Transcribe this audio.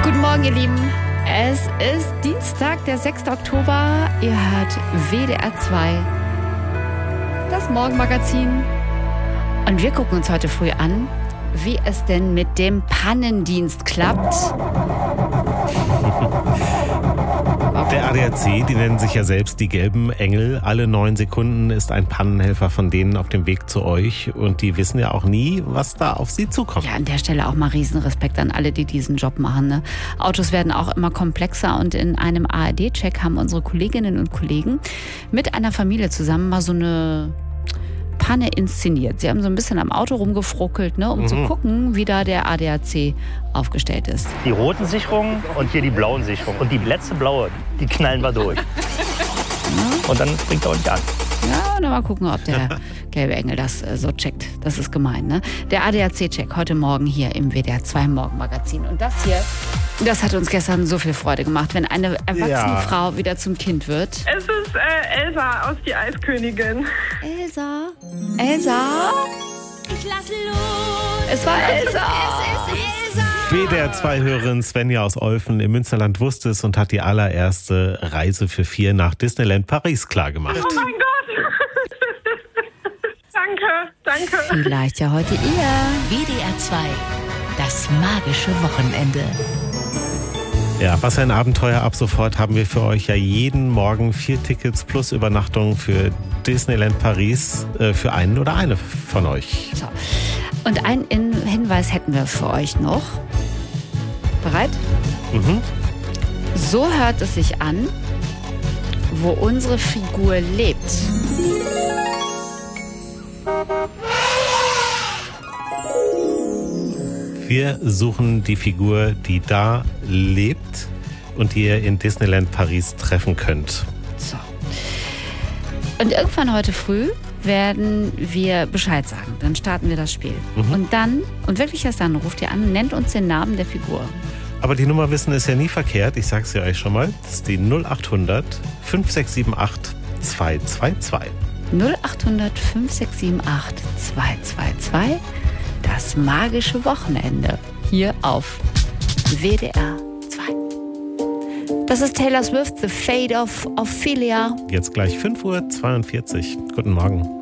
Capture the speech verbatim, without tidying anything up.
Guten Morgen, ihr Lieben. Es ist Dienstag, der sechster Oktober. Ihr hört W D R zwei, das Morgenmagazin. Und wir gucken uns heute früh an, wie es denn mit dem Pannendienst klappt. Der A D A C, die nennen sich ja selbst die gelben Engel. Alle neun Sekunden ist ein Pannenhelfer von denen auf dem Weg zu euch. Und die wissen ja auch nie, was da auf sie zukommt. Ja, an der Stelle auch mal Riesenrespekt an alle, die diesen Job machen. Ne? Autos werden auch immer komplexer und in einem A R D-Check haben unsere Kolleginnen und Kollegen mit einer Familie zusammen mal so eine Panne inszeniert. Sie haben so ein bisschen am Auto rumgefruckelt, ne, um mhm. zu gucken, wie da der A D A C aufgestellt ist. Die roten Sicherungen und hier die blauen Sicherungen. Und die letzte blaue, die knallen wir durch. Und dann springt er uns an. Ja, und dann mal gucken, ob der gelbe Engel das äh, so checkt. Das ist gemein, ne? Der A D A C-Check heute Morgen hier im W D R zwei Morgenmagazin. Und das hier, das hat uns gestern so viel Freude gemacht, wenn eine erwachsene Ja. Frau wieder zum Kind wird. Es ist äh, Elsa aus Die Eiskönigin. Elsa? Elsa? Ich lass los. Es war Elsa! Es ist Elsa. W D R zwei-Hörerin Svenja aus Olfen im Münsterland wusste es und hat die allererste Reise für vier nach Disneyland Paris klargemacht. Oh mein Gott! Danke, danke. Vielleicht ja heute ihr. W D R zwei, das magische Wochenende. Ja, was ein Abenteuer. Ab sofort haben wir für euch ja jeden Morgen vier Tickets plus Übernachtung für Disneyland Paris äh, für einen oder eine von euch. So. Und einen Hinweis hätten wir für euch noch. Bereit? Mhm. So hört es sich an, wo unsere Figur lebt. Wir suchen die Figur, die da lebt und die ihr in Disneyland Paris treffen könnt. So. Und irgendwann heute früh werden wir Bescheid sagen. Dann starten wir das Spiel. Mhm. Und dann, und wirklich erst dann, ruft ihr an, nennt uns den Namen der Figur. Aber die Nummer wissen ist ja nie verkehrt. Ich sag's ja euch schon mal. Das ist die null acht hundert fünf sechs sieben acht zwei zwei zwei. null acht hundert fünf sechs sieben acht zwei zwei zwei. Das magische Wochenende. Hier auf W D R zwei. Das ist Taylor Swift, The Fate of Ophelia. Jetzt gleich fünf Uhr zweiundvierzig. Guten Morgen.